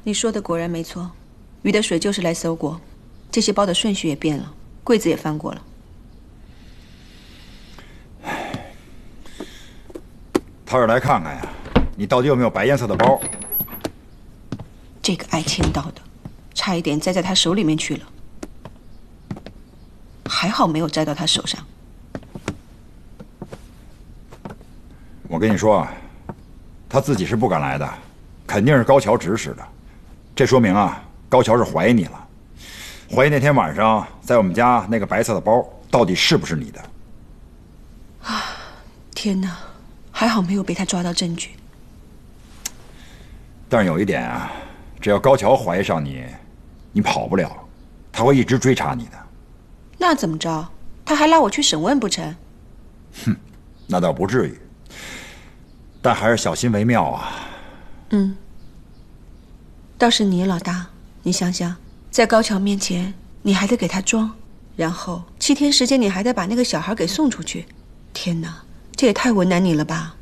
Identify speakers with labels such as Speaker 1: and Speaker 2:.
Speaker 1: 你说的果然没错，于的水就是来搜过，这些包的顺序也变了，柜子也翻过了。
Speaker 2: 他是来看看呀，你到底有没有白颜色的包？
Speaker 1: 这个爱签到的，差一点栽在他手里面去了，还好没有栽到他手上。
Speaker 2: 我跟你说啊，他自己是不敢来的，肯定是高桥指使的。这说明啊，高桥是怀疑你了，怀疑那天晚上在我们家那个白色的包到底是不是你的。
Speaker 1: 啊，天哪，还好没有被他抓到证据。
Speaker 2: 但是有一点啊，只要高桥怀疑上你，你跑不了，他会一直追查你的。
Speaker 1: 那怎么着？他还拉我去审问不成？
Speaker 2: 哼，那倒不至于，但还是小心为妙啊。
Speaker 1: 嗯。倒是你老大，你想想，在高桥面前，你还得给他装，然后7天时间你还得把那个小孩给送出去。天哪，这也太为难你了吧！